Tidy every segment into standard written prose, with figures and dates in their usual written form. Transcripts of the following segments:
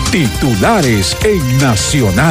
Titulares en Nacional.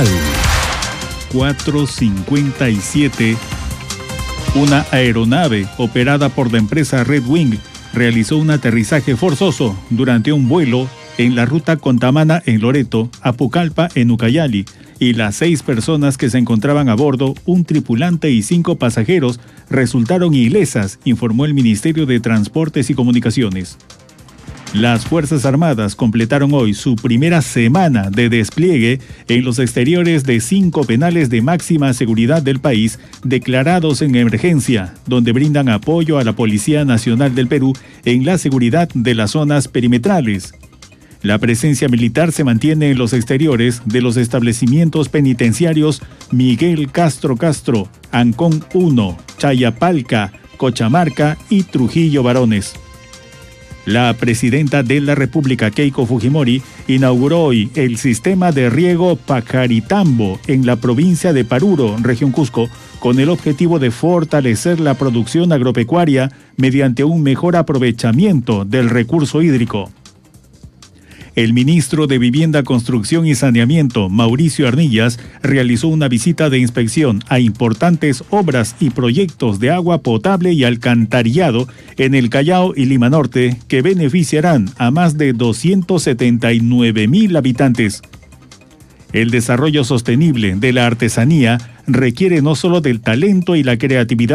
4:57. Una aeronave operada por la empresa Red Wing realizó un aterrizaje forzoso durante un vuelo en la ruta Contamana en Loreto a Pucallpa en Ucayali, y las 6 personas que se encontraban a bordo, un tripulante y 5 pasajeros, resultaron ilesas, informó el Ministerio de Transportes y Comunicaciones. Las Fuerzas Armadas completaron hoy su primera semana de despliegue en los exteriores de 5 penales de máxima seguridad del país declarados en emergencia, donde brindan apoyo a la Policía Nacional del Perú en la seguridad de las zonas perimetrales. La presencia militar se mantiene en los exteriores de los establecimientos penitenciarios Miguel Castro, Ancón 1, Chayapalca, Cochamarca y Trujillo Varones. La presidenta de la República, Keiko Fujimori, inauguró hoy el sistema de riego Pacaritambo en la provincia de Paruro, región Cusco, con el objetivo de fortalecer la producción agropecuaria mediante un mejor aprovechamiento del recurso hídrico. El ministro de Vivienda, Construcción y Saneamiento, Mauricio Arnillas, realizó una visita de inspección a importantes obras y proyectos de agua potable y alcantarillado en el Callao y Lima Norte, que beneficiarán a más de 279,000 habitantes. El desarrollo sostenible de la artesanía requiere no solo del talento y la creatividad